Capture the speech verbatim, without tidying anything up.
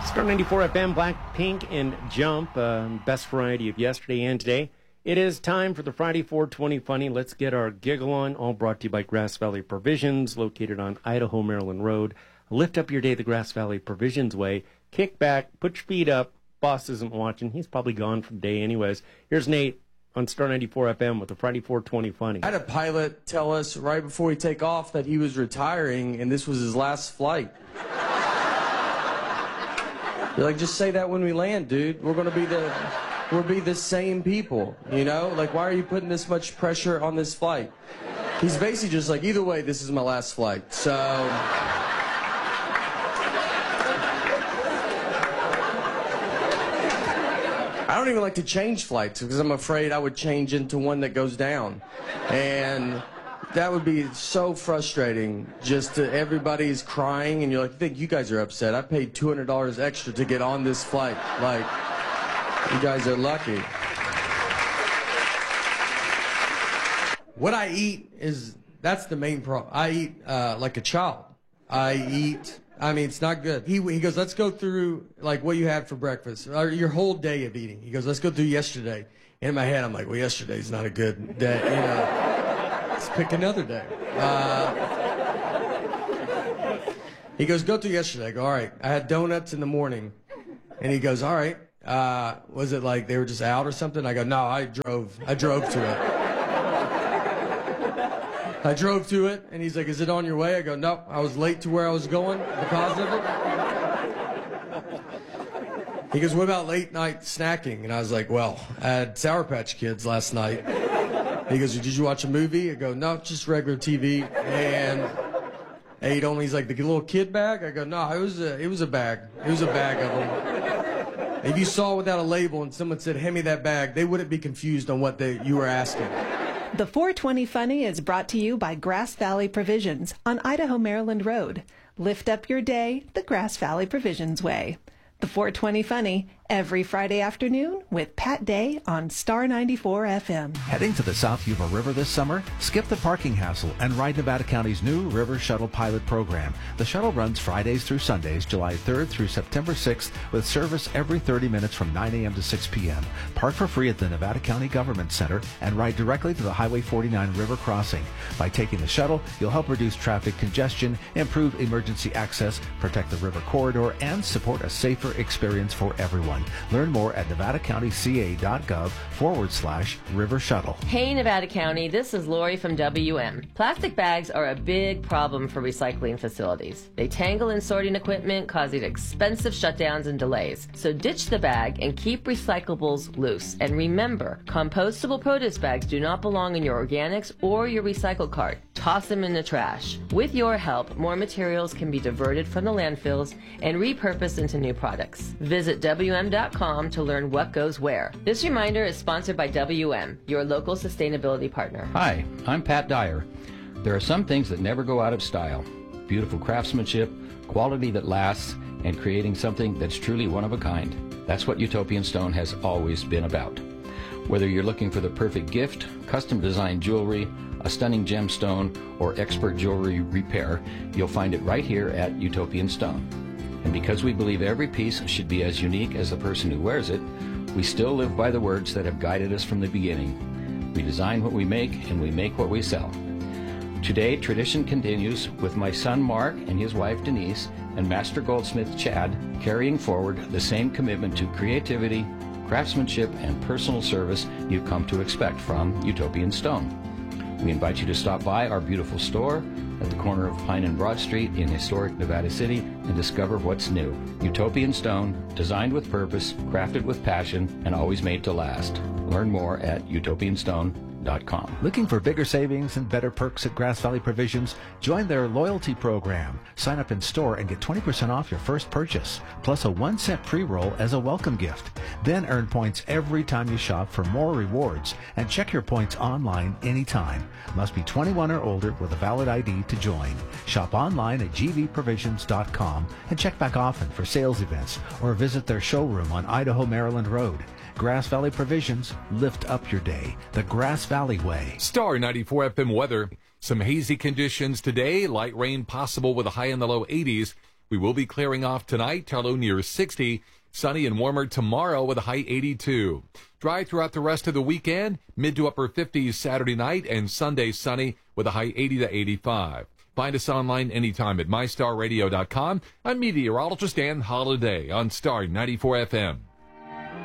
Star ninety-four F M, Blackpink and Jump, uh, best variety of yesterday and today. It is time for the Friday four twenty Funny. Let's get our giggle on, all brought to you by Grass Valley Provisions, located on Idaho, Maryland Road. Lift up your day the Grass Valley Provisions way. Kick back, put your feet up. Boss isn't watching. He's probably gone for the day anyways. Here's Nate on Star ninety-four F M with the Friday four twenty Funny. I had a pilot tell us right before we take off that he was retiring and this was his last flight. You're like, just say that when we land, dude. We're going to be the, we'll be the same people, you know? Like, why are you putting this much pressure on this flight? He's basically just like, either way, this is my last flight. So, I don't even like to change flights because I'm afraid I would change into one that goes down. And that would be so frustrating. Just to, everybody's crying and you're like, I think you guys are upset. I paid two hundred dollars extra to get on this flight. Like, you guys are lucky. What I eat is, that's the main problem. I eat uh, like a child. I eat, I mean, it's not good. He, he goes, let's go through like what you had for breakfast, or your whole day of eating. He goes, let's go through yesterday. In my head, I'm like, well, yesterday's not a good day, you know. Let's pick another day. Uh, he goes, go through yesterday. I go, all right. I had donuts in the morning. And he goes, all right. Uh, was it like they were just out or something? I go, no, I drove. I drove to it. I drove to it. And he's like, is it on your way? I go, no, I was late to where I was going because of it. He goes, what about late night snacking? And I was like, well, I had Sour Patch Kids last night. He goes, did you watch a movie? I go, no, just regular T V. And ate only, he's like, the little kid bag? I go, no, it was a, it was a bag. It was a bag of them. If you saw without a label and someone said, hand me that bag, they wouldn't be confused on what they, you were asking. The four twenty Funny is brought to you by Grass Valley Provisions on Idaho, Maryland Road. Lift up your day the Grass Valley Provisions way. The four twenty Funny, every Friday afternoon with Pat Day on Star ninety-four F M. Heading to the South Yuba River this summer? Skip the parking hassle and ride Nevada County's new River Shuttle Pilot Program. The shuttle runs Fridays through Sundays, July third through September sixth, with service every thirty minutes from nine a.m. to six p.m. Park for free at the Nevada County Government Center and ride directly to the Highway forty-nine River Crossing. By taking the shuttle, you'll help reduce traffic congestion, improve emergency access, protect the river corridor, and support a safer experience for everyone. Learn more at nevadacountyca.gov forward slash river shuttle. Hey, Nevada County, this is Lori from W M. Plastic bags are a big problem for recycling facilities. They tangle in sorting equipment, causing expensive shutdowns and delays. So ditch the bag and keep recyclables loose. And remember, compostable produce bags do not belong in your organics or your recycle cart. Toss them in the trash. With your help, more materials can be diverted from the landfills and repurposed into new products. Visit W M dot com to learn what goes where. This reminder is sponsored by W M, your local sustainability partner. Hi, I'm Pat Dyer. There are some things that never go out of style. Beautiful craftsmanship, quality that lasts, and creating something that's truly one of a kind. That's what Utopian Stone has always been about. Whether you're looking for the perfect gift, custom designed jewelry, a stunning gemstone, or expert jewelry repair, you'll find it right here at Utopian Stone. And because we believe every piece should be as unique as the person who wears it, we still live by the words that have guided us from the beginning. We design what we make, and we make what we sell. Today, tradition continues with my son Mark and his wife Denise and master goldsmith Chad carrying forward the same commitment to creativity, craftsmanship, and personal service you've come to expect from Utopian Stone. We invite you to stop by our beautiful store at the corner of Pine and Broad Street in historic Nevada City and discover what's new. Utopian Stone, designed with purpose, crafted with passion, and always made to last. Learn more at utopian stone dot com. Looking for bigger savings and better perks at Grass Valley Provisions? Join their loyalty program. Sign up in store and get twenty percent off your first purchase, plus a one cent pre-roll as a welcome gift. Then earn points every time you shop for more rewards, and check your points online anytime. Must be twenty-one or older with a valid I D to join. Shop online at g v provisions dot com and check back often for sales events or visit their showroom on Idaho, Maryland Road. Grass Valley Provisions, lift up your day the Grass Valley way. Star ninety-four F M weather. Some hazy conditions today. Light rain possible with a high in the low eighties. We will be clearing off tonight, our low near sixty. Sunny and warmer tomorrow with a high eighty-two. Dry throughout the rest of the weekend, mid to upper fifties Saturday night, and Sunday sunny with a high eighty to eighty-five. Find us online anytime at my star radio dot com. I'm meteorologist Dan Holiday on Star ninety-four F M.